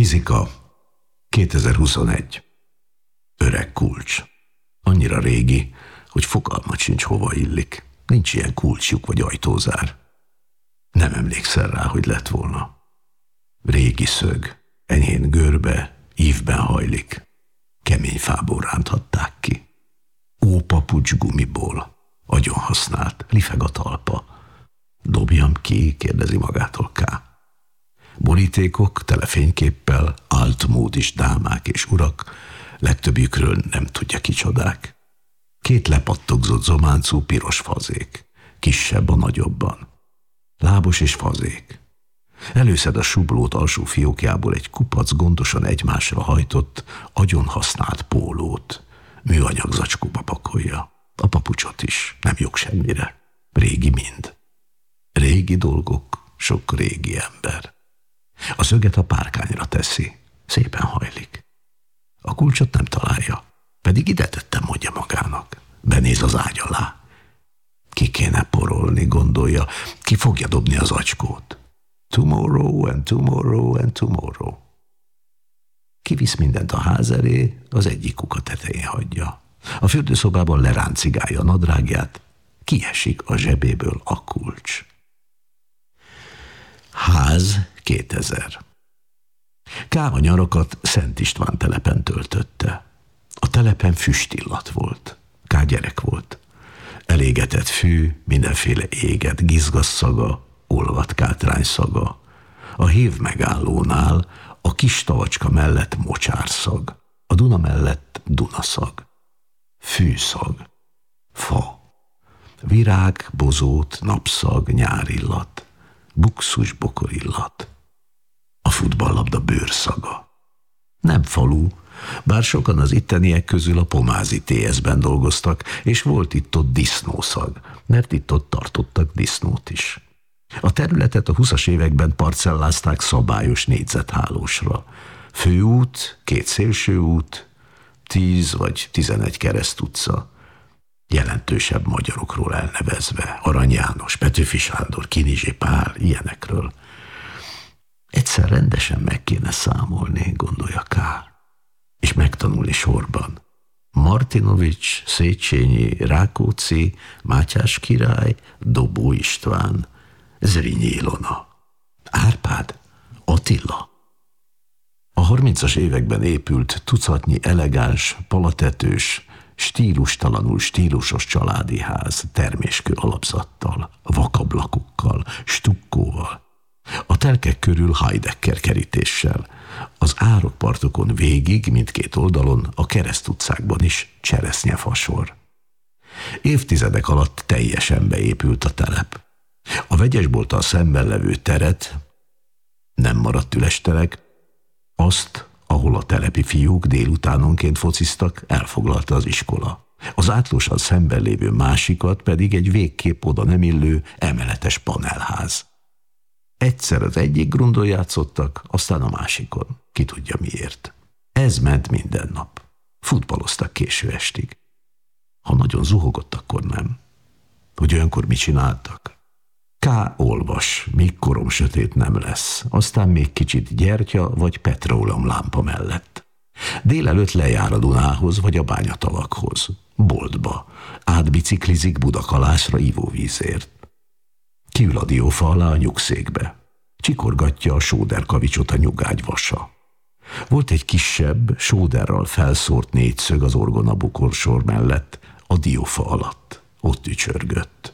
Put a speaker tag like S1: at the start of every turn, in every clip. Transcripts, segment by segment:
S1: Fizika, 2021. Öreg kulcs. Annyira régi, hogy fogalmat sincs, hova illik. Nincs ilyen kulcsjuk vagy ajtózár. Nem emlékszel rá, hogy lett volna. Régi szög, enyhén görbe, ívben hajlik. Kemény fából ránthatták ki. Ópapucs gumiból, agyon használt, lifeg a talpa. Dobjam ki, kérdezi magától K. Borítékok tele fényképpel, altmódis dámák és urak, legtöbbjükről nem tudja kicsodák. Két lepattogzott zománcú piros fazék, kisebb a nagyobban. Lábos és fazék. Előszed a sublót alsó fiókjából egy kupac gondosan egymásra hajtott, agyon használt pólót. Műanyag zacskóba pakolja. A papucsot is, nem jog semmire. Régi mind. Régi dolgok, sok régi ember. A szöget a párkányra teszi, szépen hajlik. A kulcsot nem találja, pedig ide tettem, mondja magának. Benéz az ágy alá. Ki kéne porolni, gondolja, ki fogja dobni az acskót. Tomorrow and tomorrow and tomorrow. Kivisz mindent a ház elé, az egyik kuka tetején hagyja. A fürdőszobában leráncigálja a nadrágját, kiesik a zsebéből a kulcs. Ház 2000. K a nyarakat Szent István telepen töltötte. A telepen füstillat volt. K gyerek volt. Elégetett fű, mindenféle éget, gizgasszaga, olvadt kátrány szaga. A hév megállónál a kis tavacska mellett mocsárszag, a Duna mellett dunaszag. Fűszag, fa, virág, bozót, napszag, nyárillat, buxus bokorillat. A futballlabda bőrszaga. Nem falu, bár sokan az itteniek közül a Pomázi TS-ben dolgoztak, és volt itt-ott disznószag, mert itt-ott tartottak disznót is. A területet a 20-as években parcellázták szabályos négyzethálósra. Főút, 2 szélsőút, 10 vagy 11 keresztutca. Jelentősebb magyarokról elnevezve, Arany János, Petőfi Sándor, Kinizsi Pál, ilyenekről. Egyszer rendesen meg kéne számolni, gondolja K. És megtanulni sorban. Martinovics, Széchenyi, Rákóczi, Mátyás király, Dobó István, Zrínyi Ilona, Árpád, Attila. A 30-as években épült tucatnyi elegáns, palatetős, stílustalanul stílusos családi ház, terméskő alapzattal, vakablakokkal, stukkóval. A telkek körül Heidecker kerítéssel, az árokpartokon végig, mindkét oldalon, a keresztutcákban is cseresznyefasor. Évtizedek alatt teljesen beépült a telep. A vegyesbolttal szemben levő teret, nem maradt üles terek, azt, ahol a telepi fiúk délutánonként fociztak, elfoglalta az iskola. Az átlósan szemben lévő másikat pedig egy végképp oda nem illő emeletes panelház. Egyszer az egyik grundon játszottak, aztán a másikon. Ki tudja miért. Ez ment minden nap. Futballoztak késő estig. Ha nagyon zuhogott, akkor nem. Hogy olyankor mit csináltak? K. olvas, míg korom sötét nem lesz, aztán még kicsit gyertya vagy petróleumlámpa mellett. Délelőtt lejár a Dunához vagy a Bányatavakhoz, boltba, átbiciklizik Budakalászra ivóvízért. Kiül a diófa alá a nyugszékbe, csikorgatja a sóderkavicsot a nyugágy vasa. Volt egy kisebb, sóderral felszórt négyszög az orgona bukorsor mellett, a diófa alatt, ott ücsörgött.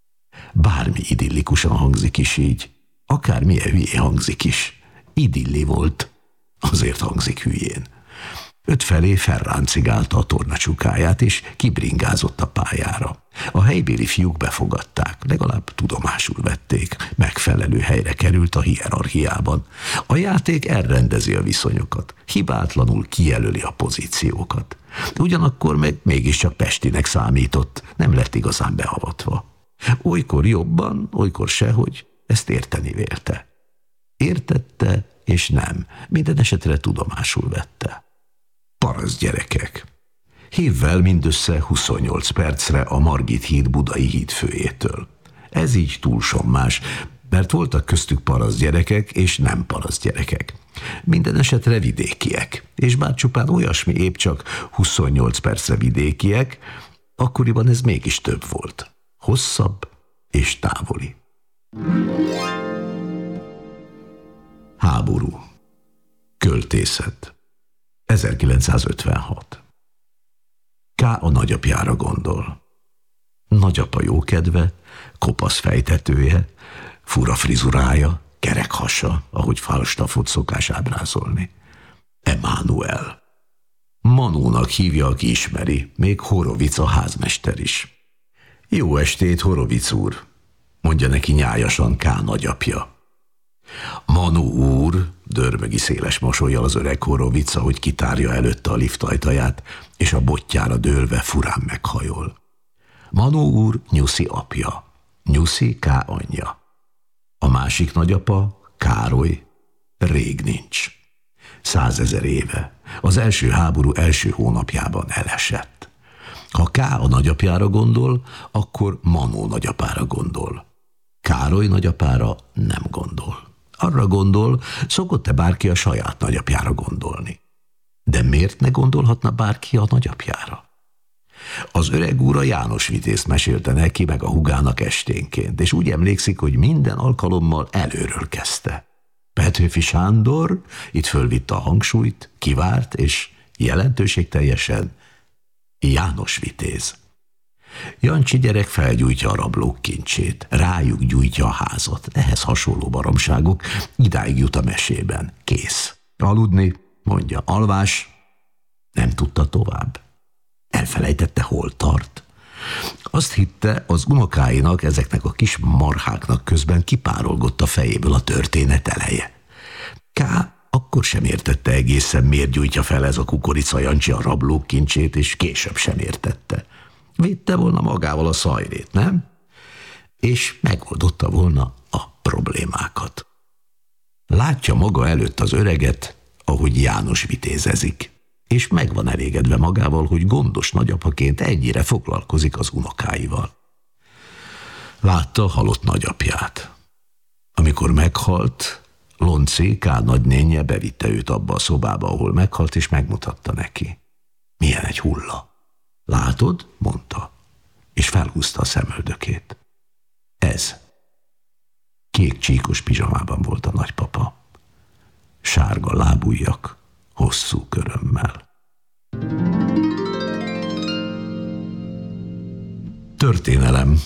S1: Bármi idillikusan hangzik is így, akármilyen hülyén hangzik is, idilli volt, azért hangzik hülyén. Ötfelé felráncigálta a tornacsukáját, és kibringázott a pályára. A helybéli fiúk befogadták, legalább tudomásul vették, megfelelő helyre került a hierarchiában. A játék elrendezi a viszonyokat, hibátlanul kijelöli a pozíciókat. Ugyanakkor meg mégiscsak pestinek számított, nem lett igazán beavatva. Olykor jobban, olykor sehogy, ezt érteni vélte. Értette, és nem, minden esetre tudomásul vette. Paraszt gyerekek. Hívvel mindössze 28 percre a Margit híd budai hídfőjétől. Ez így túl sommás, mert voltak köztük paraszt gyerekek és nem paraszt gyerekek. Minden esetre vidékiek, és bár csupán olyasmi épp csak 28 percre vidékiek, akkoriban ez mégis több volt. Hosszabb és távoli. Háború. Költészet. 1956. K. a nagyapjára gondol. Nagyapa jókedve, kopasz fejtetője, fura frizurája, kerek hasa, ahogy Falstaffot szokás ábrázolni. Emánuel. Manónak hívja, aki ismeri, még Horovic a házmester is. Jó estét, Horovic úr, mondja neki nyájasan K. nagyapja. Manu úr, dörmögi széles mosollyal az öreg Horovic, ahogy kitárja előtte a lift ajtaját, és a botjára dőlve furán meghajol. Manu úr Nyuszi apja, Nyuszi K. anyja. A másik nagyapa, Károly, rég nincs. 100 000 éve, az első háború első hónapjában elesett. Ha K. a nagyapjára gondol, akkor Manó nagyapára gondol. Károly nagyapára nem gondol. Arra gondol, szokott-e bárki a saját nagyapjára gondolni. De miért ne gondolhatna bárki a nagyapjára? Az öreg úr a János Vitézt mesélte neki meg a húgának esténként, és úgy emlékszik, hogy minden alkalommal előről kezdte. Petőfi Sándor itt fölvitte a hangsúlyt, kivárt, és jelentőségteljesen János Vitéz. Jancsi gyerek felgyújtja a rablók kincsét, rájuk gyújtja a házat. Ehhez hasonló baromságok, idáig jut a mesében. Kész. Aludni, mondja. Alvás. Nem tudta tovább. Elfelejtette, hol tart. Azt hitte, az unokáinak, ezeknek a kis marháknak közben kipárolgott a fejéből a történet eleje. K. akkor sem értette egészen, miért gyújtja fel ez a kukorica Jancsi a rablók kincsét, és később sem értette. Vitte volna magával a szajrét, nem? És megoldotta volna a problémákat. Látja maga előtt az öreget, ahogy János vitézezik, és meg van elégedve magával, hogy gondos nagyapaként ennyire foglalkozik az unokáival. Látta a halott nagyapját. Amikor meghalt, Lonci, K. nagynénje bevitte őt abba a szobába, ahol meghalt, és megmutatta neki. Milyen egy hulla. Látod? Mondta, és felhúzta a szemöldökét. Ez. Kék csíkos pizsamában volt a nagypapa. Sárga lábujjak, hosszú körömmel. Történelem.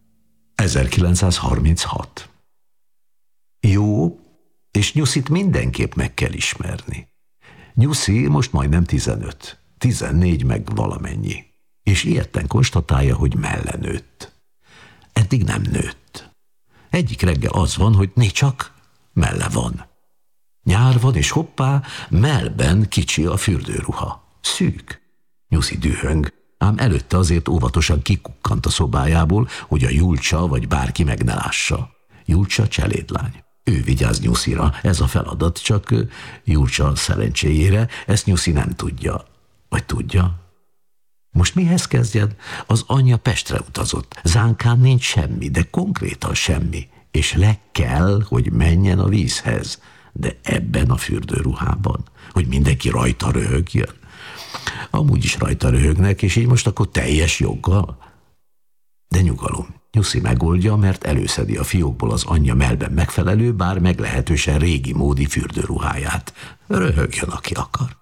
S1: 1936. Jó, és Nyuszit mindenképp meg kell ismerni. Nyuszi most majdnem 15, 14 meg valamennyi, és ilyetten konstatálja, hogy melle nőtt. Eddig nem nőtt. Egyik reggel az van, hogy né csak melle van. Nyár van, és hoppá, mellben kicsi a fürdőruha. Szűk. Nyuszi dühöng, ám előtte azért óvatosan kikukkant a szobájából, hogy a Julcsa vagy bárki meg ne lássa. Julcsa cselédlány. Ő vigyáz Nyuszira, ez a feladat, csak Julcsa szerencséjére ezt Nyuszi nem tudja. Vagy tudja? Most mihez kezdjed? Az anyja Pestre utazott. Zánkán nincs semmi, de konkrétan semmi. És le kell, hogy menjen a vízhez. De ebben a fürdőruhában, hogy mindenki rajta röhögjön. Amúgy is rajta röhögnek, és így most akkor teljes joggal. De nyugalom. Nyuszi megoldja, mert előszedi a fiókból az anyja mellben megfelelő, bár meglehetősen régi módi fürdőruháját. Röhögjön, aki akar.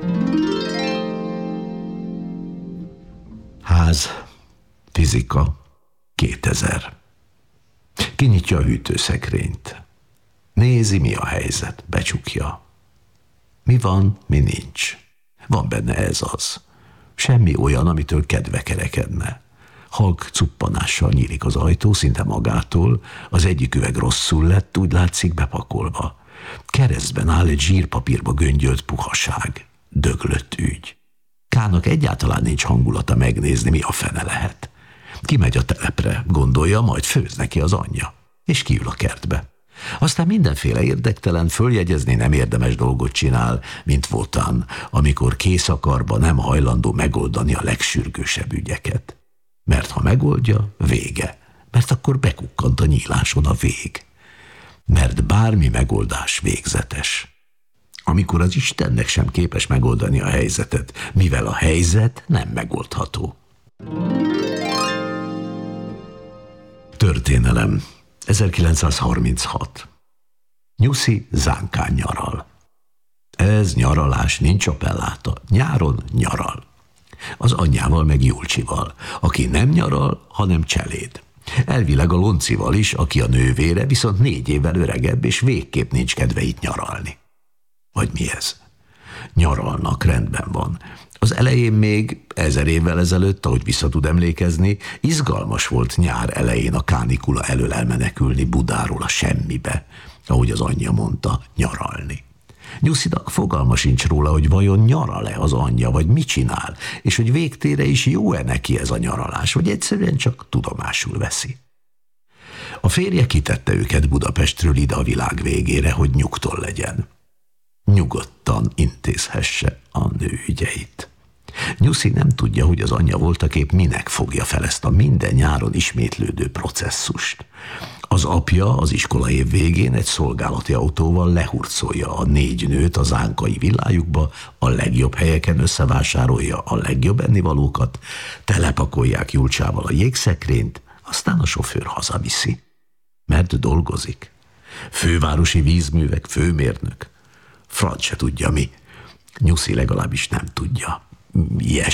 S1: Ház, fizika, 2000. Kinyitja a hűtőszekrényt. Nézi, mi a helyzet, becsukja. Mi van, mi nincs. Van benne ez az. Semmi olyan, amitől kedve kerekedne. Halk cuppanással nyílik az ajtó, szinte magától, az egyik üveg rosszul lett, úgy látszik bepakolva. Keresztben áll egy zsírpapírba göngyölt puhaság. Döglött ügy. Kának egyáltalán nincs hangulata megnézni, mi a fene lehet. Kimegy a telepre, gondolja, majd főz neki az anyja, és kiül a kertbe. Aztán mindenféle érdektelen, följegyezni nem érdemes dolgot csinál, mint Votán, amikor készakarba nem hajlandó megoldani a legsürgősebb ügyeket. Mert ha megoldja, vége, mert akkor bekukkant a nyíláson a vég. Mert bármi megoldás végzetes. amikor az Istennek sem képes megoldani a helyzetet, mivel a helyzet nem megoldható. Történelem. 1936. Nyuszi Zánkán nyaral. Ez nyaralás, nincs appelláta. Nyáron nyaral. Az anyjával meg Julcsival, aki nem nyaral, hanem cseléd. Elvileg a Loncival is, aki a nővére, viszont 4 évvel öregebb, és végképp nincs kedve itt nyaralni. Vagy mi ez? Nyaralnak, rendben van. Az elején még 1000 évvel ezelőtt, ahogy vissza tud emlékezni, izgalmas volt nyár elején a kánikula elől elmenekülni Budáról a semmibe, ahogy az anyja mondta, nyaralni. Nyuszinak fogalma sincs róla, hogy vajon nyaral-e az anyja, vagy mit csinál, és hogy végtére is jó-e neki ez a nyaralás, vagy egyszerűen csak tudomásul veszi. A férje kitette őket Budapestről ide a világ végére, hogy nyugton legyen. Nyugodtan intézhesse a nő ügyeit. Nyuszi nem tudja, hogy az anyja voltaképp minek fogja fel ezt a minden nyáron ismétlődő processzust. Az apja az iskolaév végén egy szolgálati autóval lehurcolja a 4 nőt a zánkai villájukba, a legjobb helyeken összevásárolja a legjobb ennivalókat, telepakolják Julcsával a jégszekrényt, aztán a sofőr hazaviszi. Mert dolgozik. Fővárosi vízművek főmérnök. Franc se tudja mi. Nyuszi legalábbis nem tudja. Ilyesmi